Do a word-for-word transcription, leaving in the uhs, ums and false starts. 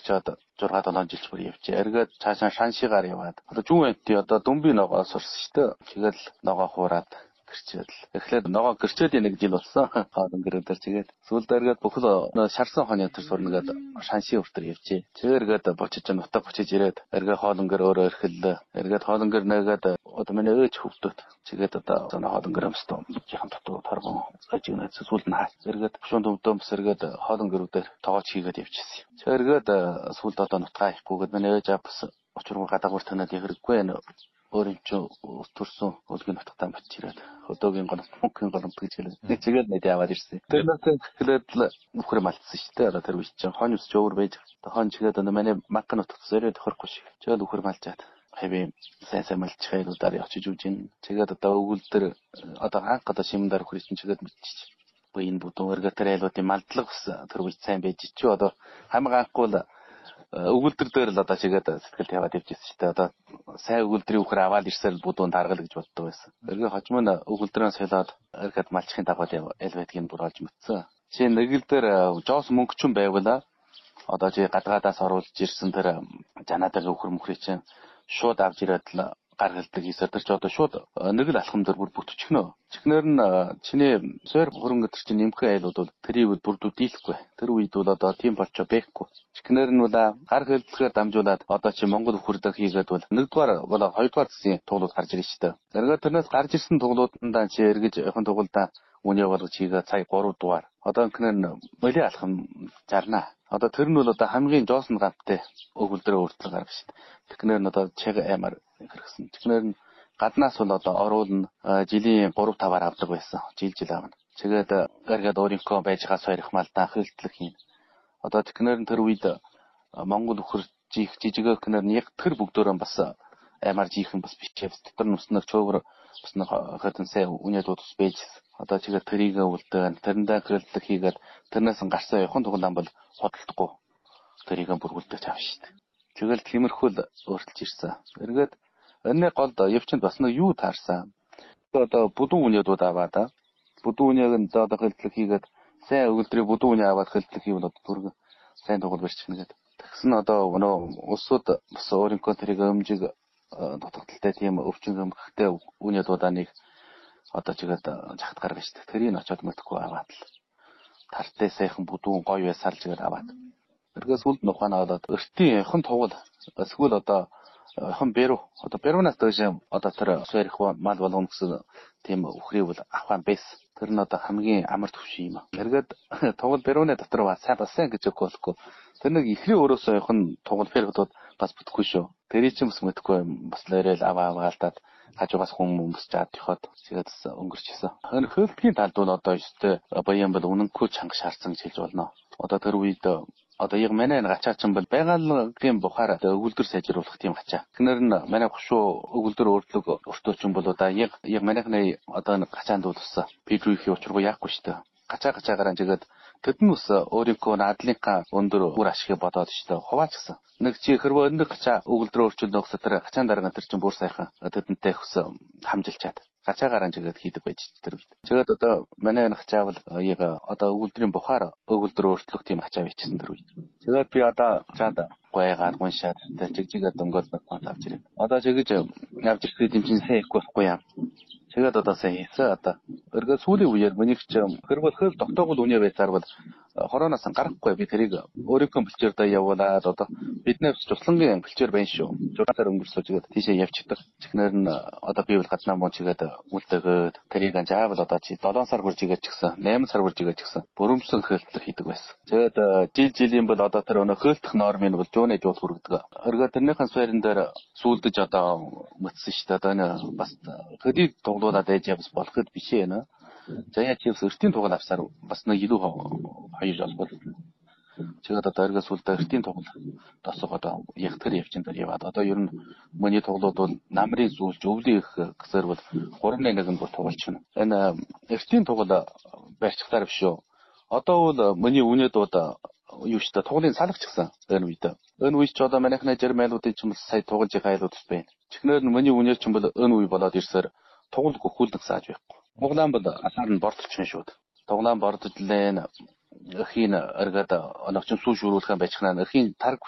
очоод зургаад долоон жилч бүр явжээ. Эргээд цаашаа шаншигаар яваад. Одоо зүүн энти одоо Дүмби ногоо сурсан шүү дээ. Тэгэл ногоо хуураад гэрчээл. Эхлээд ногоо гэрчээд нэг жил болсон. Хаан гэрээр тэгээд сүүлд эргээд бүхэл шарсан хооны өтер сурнагаад шанши өртөр явжээ. Тэгээд эргээд бочиж нутаг бочиж ирээд эргээ хоолонгөр өөрөө эрхэллээ. Эргээд хоолонгөр нэгээд одоо миний ээж хөвгдөд. Тэгээд одоо хоолонгөр өмстөө жихан дотоо торгон ажигнаа сүүлд нь хаа. Эргээд шунд өвдөмс эргээд хоолонгөрүүдээр тоогооч хийгээд явчихсан. Тэгээд эргээд сүүлд одоо нутгаа ихгүйгээд миний ээж апс очруу гадагуур танаад хэрэггүй нэ. Өөрийн ч төрсөн өлгийн нутагтаа бочиж ирээд хөдөөгийн голомт, мөнхийн голомт гэж хэлээ. Нэг чигээр нэд яваад ирсэн. Тэр нас хэлээд л нөхөр малтсан шүү дээ. Одоо тэр үеч чинь хонь ус ч өөр байж. Хон чигээд одоо манай мак нутагт зөрөө тохирохгүй шиг. Чигээд нөхөр малтаад хэвээ сайн сайн малтж хайруудаар явчих үуж ин. Чигээд одоо өгүүлдэр одоо хаанх одоо шимэндэр хөрч чигээд мэдчих. Боо энэ бүдүүн өргө тэр айлуудын малдлага ус тэр үеч сайн байж чи одоо хамаг анхгүй л өгүүлдэр дээр л одоо чигээд сэтгэл тавиад явжсэн шүү дээ. Одоо сайн өгүүлдрийн үхэр аваад ирсээр бүдүүн даргал гэж боддог байсан. Эргээ хожим нь өгүүлдрээс солиод эргээд малчхийн дагуу эл байдгийг бүр олж мэдсэн. Чи нэг л дээр жоос мөнгөчөн байвала одоо чи гадгаадаас оруулж ирсэн тэр жанаадаг үхэр мөхрий чинь шууд авч ирээд л гаргалдаг хийсээр тэр ч одоо шууд нэг л алхам дээр бүр бүтчихнө. Чихнэр нь чиний сойр хөрөнгө төр чинь нэмхэн айлууд бол тэрийг бүрдүү дийлэхгүй. Тэр үед бол одоо тийм болчоо бэхгүй. Чихнэр нь бол гар хэлбэлгээр дамжуулаад одоо чи Монгол хөрдөг хийгээд бол нэгдүгээр бол хоёрдугаар засгийн тоглолт гарч ирж штэ. Зэрэг тэрнээс гарч ирсэн тоглолтондаа чи эргэж яхан тоглолтоо үнэ болгож хийгээ цай гурав дугаар. Одоо инкнэр моли алхам жарнаа. Одоо тэр нь бол одоо хамгийн жоосон гамттай өгүүлдрээ өөртөө гаргав штэ. Тэгнэр нь одоо чиг аймаар хэрэгсэн. Тэгнэр нь гаднаас бол одоо оруулна жилийн гурав таваар авдаг байсан. Жил жил аавна. Тэгээд эргээд өөрийнхөө байж байгаа сойрх малдаа хөлтлөх юм. Одоо тэгнэр нь тэр үед Монгол өхөр жих жижигэх гэнэр нь яг тэр бүгдөө бас аймаар жихэн бас бичээ. Дотор нүснэр чөөвөр бас нэг хатансаа үнэд ус байж. Одоо чигээр тэрийг үлдээн тэрэндээ хөлтлөх хийгээд тэрнээс нь гарсан явахын тоглоом бол худалдахгүй. Тэрийг бүргүүлдэг чаав штэ. Тэгэл тиймэрхүү л өөрчлөж ирсэн. Эргээд энэ гол явчинд бас нэг юу таарсан. Одоо бүдүүн үнэдүүд аваад бүдүүн үнэг нь одоо хөлтлөх хийгээд сайн өгүүлдрийг бүдүүн үнэ аваад хөлтлөх хийвэл одоо түргэн сайн тоглол барьчихна гэдэг. Тэгсэн одоо өнөө улсууд бас өөрийнхөө тэрийг өмжиг дутагдaltaй тийм өвчин өмгөхтэй үнэдүүдаа нэг одоо чигээд жахад гаргаж штэ. Тэрийг очиод мэдхгүй аваад л тартай сайхан бүдүүн гоё байсаар л чигээр аваад. Тэргээс үлд нуханаа одоо өртийн хон тоглол эсвэл одоо хон бэрүү одоо бэрүүнаас дээш одоо тэр сойрх мал болгоно гэсэн тийм өхрий бол авах байс. Тэр нь одоо хамгийн амар төвш юм. Эргээд тоглол бэрүүнээ дотор ба сайн бас сайн гэж өгөхгүй. Тэр нэг ихний өөрөөсөө хон тоглол ферхтод бас бүтэхгүй шүү. Тэрий ч юм бас мэдхгүй бас лээрэл аваа аваалтаад хажуугаас хүн өмсч чад төхөд тэгээд өнгөрчихсөн. Энэ хөлтгийн талд бол одоо өстэй баян бол үнэнгүй чанга шаарсан гэж хэлж болно. Одоо тэр үед одоо яг манай гачаачин бол байгалийн бухаар өгүүлдэр сайжруулах тийм гачаа. Тэнэр нь манай гушуу өгүүлдэр өөртлөг өртөөчин бол одоо яг яг манайхны одоо гачаанд бол ус пидрүүхийн учиргүй яахгүй шүү дээ. Гачаа гачаагаар анжигээд тэдэн ус өөрийнхөө надлынхаа өндөр үр ашиг бодоод шүү дээ. Хуваач гэсэн. Нэг чи хэрвээ өндөр гачаа өгүүлдэр өөрчлөлт өгсө тэр гачаан дарга тэр чинь бүр сайхан тэдэнтэй хөс хамжилчаад гачаагаар анжигээд хийдэг байж тэр үед. Тэгээд одоо манай гачаа бол яг одоо өгүүлдрийн бухаар өгүүлдэр өөрчлөх тийм гачаа бичсэн тэр үед. Тэгээд би одоо чад гойгаад гуншаад жигжигээ дөнгөөл багт авч ирээ. Одоо жигж явж ирэх юм чинь сайн ихгүй байхгүй яа. Тэгээд одоо сайн хийсэн одоо өргөө сүүлийн үеэр mëних ч хэрвээ хөл тогтоогол үнэ байцаар бол хороноос гарахгүй би тэрийг өөрийнхөө бэлчээр даа явуулаад одоо биднээс туслангийн бэлчээр байна шүү. Жураагаар өнгөрсөж тэгээд тийшээ явчихдаг. Чихнэр нь одоо би бол гаднаа муу чигээд үлдэгээд тэрийг анжаавал одоо чи долоон сар хүрж игээд чигсэн, найман сар хүрж игээд чигсэн. Бүрэмсэн хөлтлөх хийдэг байсан. Тэгээд жил жилийн бол одоо тэр өнө хөлтөх нормын бол жууны жуул хүргэдэг. Өргөө тэрнийхэн суурин дээр сүүлдэж одоо мөцсөн шүү дээ. Одоо энэ бас хөдий тоглуулаад ээж явс болоход биш ээ нэ. Заяа чивс өртийн тоглол авсаар бас нэг илүү хоёр жол бол. Тэгээд одоо эргээс үлдээ эртийн тоглол тосгоо одоо ягтгэр явчин дээр яваад одоо ер нь миний тоглолт бол намрын зүйлж өвлийн их гэсээр бол гурван нэг нь бүр тоглолч байна. Энэ эртийн тоглол барьчихтаар биш үү. Одоо бол миний үнэдүүд юу ч та тоглолын салгач гэсэн энэ үед. Энэ үед ч одоо манайхны жирмайлуудын ч юм сая тоглож байгаа айлууд байна. Чихнэр нь миний үнээр ч юм бол энэ үе болоод ирсээр тоглол гөхүүлдэг сааж байхгүй. Тоглоом бол асаар нь бордчихно шүү. Тоглоом бордоллээ. Эхийн эргээд оногч сүү шүүрүүлхэн байчихнаа. Эхийн тарг